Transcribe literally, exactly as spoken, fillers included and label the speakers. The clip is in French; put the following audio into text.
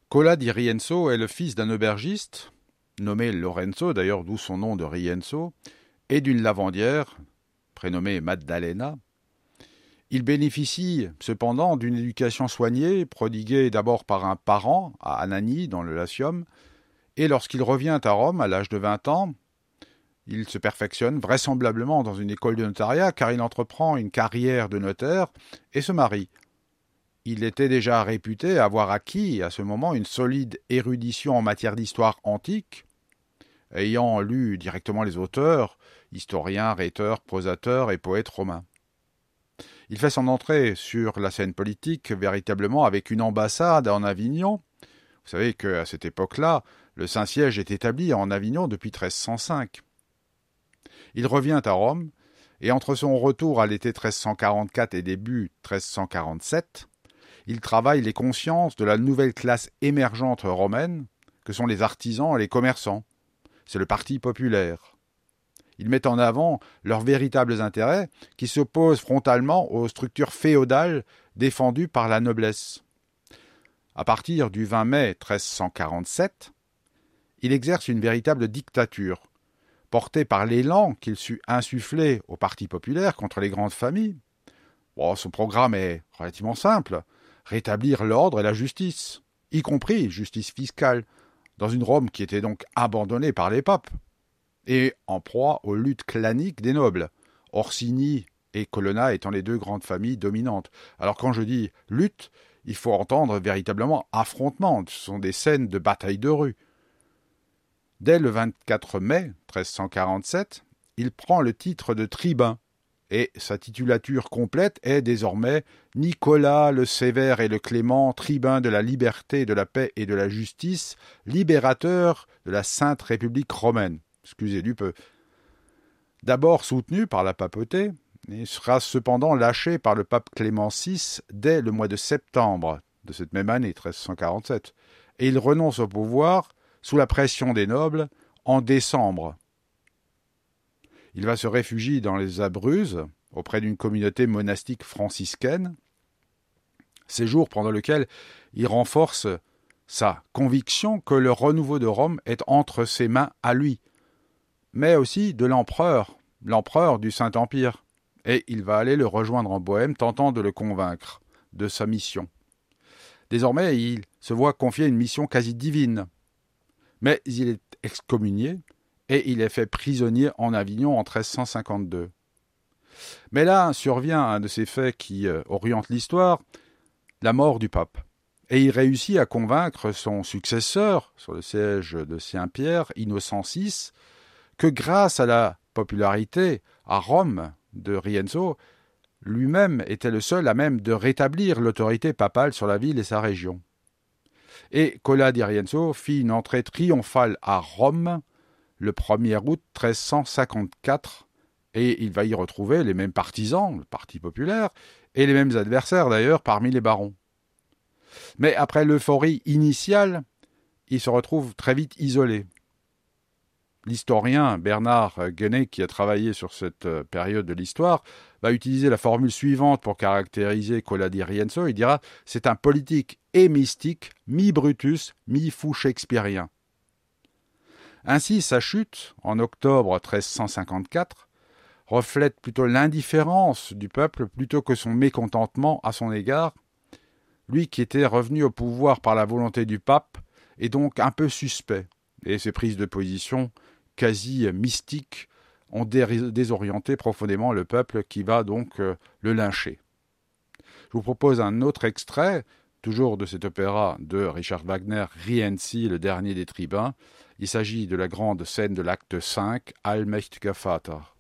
Speaker 1: Cola di Rienzo est le fils d'un aubergiste, nommé Lorenzo, d'ailleurs d'où son nom de Rienzo, et d'une lavandière, prénommée Maddalena. Il bénéficie cependant d'une éducation soignée, prodiguée d'abord par un parent à Anagni, dans le Latium, et lorsqu'il revient à Rome à l'âge de vingt ans, il se perfectionne vraisemblablement dans une école de notariat car il entreprend une carrière de notaire et se marie. Il était déjà réputé avoir acquis à ce moment une solide érudition en matière d'histoire antique, ayant lu directement les auteurs, historiens, rhéteurs, prosateurs et poètes romains. Il fait son entrée sur la scène politique véritablement avec une ambassade en Avignon. Vous savez qu'à cette époque-là, le Saint-Siège est établi en Avignon depuis treize cent cinq. Il revient à Rome, et entre son retour à l'été treize cent quarante-quatre et début treize cent quarante-sept, il travaille les consciences de la nouvelle classe émergente romaine, que sont les artisans et les commerçants. C'est le Parti populaire. Il met en avant leurs véritables intérêts qui s'opposent frontalement aux structures féodales défendues par la noblesse. À partir du vingt mai treize cent quarante-sept, il exerce une véritable dictature, portée par l'élan qu'il sut insuffler au Parti populaire contre les grandes familles. Bon, son programme est relativement simple, rétablir l'ordre et la justice, y compris justice fiscale, dans une Rome qui était donc abandonnée par les papes, et en proie aux luttes claniques des nobles, Orsini et Colonna étant les deux grandes familles dominantes. Alors quand je dis lutte, il faut entendre véritablement affrontement, ce sont des scènes de bataille de rue. Dès le vingt-quatre mai treize cent quarante-sept, il prend le titre de tribun, et sa titulature complète est désormais Nicolas le Sévère et le Clément, tribun de la liberté, de la paix et de la justice, libérateur de la Sainte République romaine. Excusez du peu. D'abord soutenu par la papauté, il sera cependant lâché par le pape Clément six dès le mois de septembre de cette même année, treize cent quarante-sept, et il renonce au pouvoir sous la pression des nobles en décembre. Il va se réfugier dans les Abruzzes, auprès d'une communauté monastique franciscaine, séjour pendant lequel il renforce sa conviction que le renouveau de Rome est entre ses mains à lui, mais aussi de l'empereur, l'empereur du Saint-Empire, et il va aller le rejoindre en Bohême, tentant de le convaincre de sa mission. Désormais, il se voit confier une mission quasi divine, mais il est excommunié, et il est fait prisonnier en Avignon en treize cent cinquante-deux. Mais là survient un de ces faits qui euh, orientent l'histoire, la mort du pape. Et il réussit à convaincre son successeur sur le siège de Saint-Pierre, Innocent six, que grâce à la popularité à Rome de Rienzo, lui-même était le seul à même de rétablir l'autorité papale sur la ville et sa région. Et Cola di Rienzo fit une entrée triomphale à Rome le premier août treize cent cinquante-quatre, et il va y retrouver les mêmes partisans, le Parti populaire, et les mêmes adversaires d'ailleurs parmi les barons. Mais après l'euphorie initiale, il se retrouve très vite isolé. L'historien Bernard Guenet, qui a travaillé sur cette période de l'histoire, va utiliser la formule suivante pour caractériser Cola di Rienzo. Il dira « c'est un politique et mystique, mi-Brutus, mi-fou shakespearien ». Ainsi, sa chute, en octobre treize cent cinquante-quatre, reflète plutôt l'indifférence du peuple plutôt que son mécontentement à son égard. Lui qui était revenu au pouvoir par la volonté du pape est donc un peu suspect, et ses prises de position quasi mystiques ont désorienté profondément le peuple qui va donc le lyncher. Je vous propose un autre extrait, toujours de cet opéra de Richard Wagner, Rienzi, le dernier des tribuns. Il s'agit de la grande scène de l'acte cinq, Allmächtiger Vater.